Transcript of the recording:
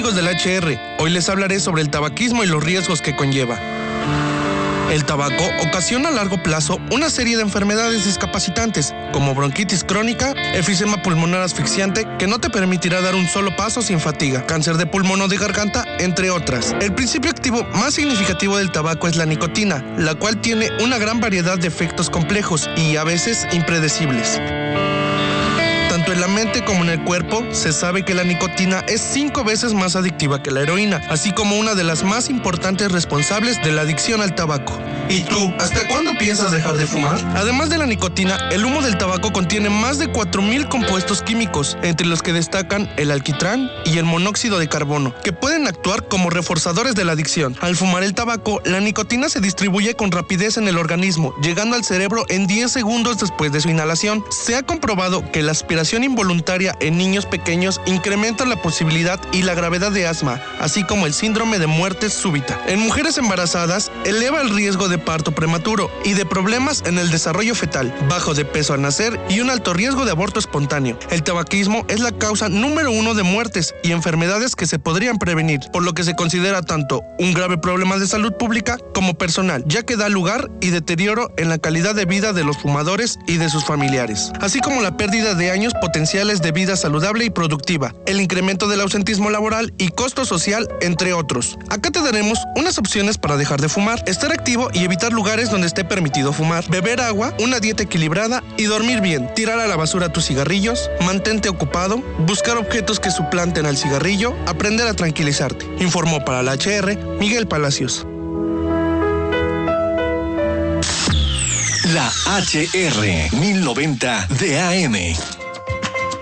amigos del HR, hoy les hablaré sobre el tabaquismo y los riesgos que conlleva. El tabaco ocasiona a largo plazo una serie de enfermedades discapacitantes, como bronquitis crónica, efisema pulmonar asfixiante, que no te permitirá dar un solo paso sin fatiga, cáncer de pulmón o de garganta, entre otras. El principio activo más significativo del tabaco es la nicotina, la cual tiene una gran variedad de efectos complejos y a veces impredecibles. Tanto en la mente como en el cuerpo, se sabe que la nicotina es 5 veces más adictiva que la heroína, así como una de las más importantes responsables de la adicción al tabaco. ¿Y tú, hasta cuándo piensas dejar de fumar? Además de la nicotina, el humo del tabaco contiene más de 4,000 compuestos químicos, entre los que destacan el alquitrán y el monóxido de carbono, que pueden actuar como reforzadores de la adicción. Al fumar el tabaco, la nicotina se distribuye con rapidez en el organismo, llegando al cerebro en 10 segundos después de su inhalación. Se ha comprobado que la aspiración involuntaria en niños pequeños incrementa la posibilidad y la gravedad de asma, así como el síndrome de muerte súbita. En mujeres embarazadas, eleva el riesgo de parto prematuro y de problemas en el desarrollo fetal, bajo de peso al nacer y un alto riesgo de aborto espontáneo. El tabaquismo es la causa número 1 de muertes y enfermedades que se podrían prevenir, por lo que se considera tanto un grave problema de salud pública como personal, ya que da lugar y deterioro en la calidad de vida de los fumadores y de sus familiares, así como la pérdida de años potenciales de vida saludable y productiva, el incremento del ausentismo laboral y costo social, entre otros. Acá te daremos unas opciones para dejar de fumar: estar activo y evitar lugares donde esté permitido fumar, beber agua, una dieta equilibrada y dormir bien, tirar a la basura tus cigarrillos, mantente ocupado, buscar objetos que suplanten al cigarrillo, aprender a tranquilizarte. Informó para la HR Miguel Palacios. La HR 1090 de AM.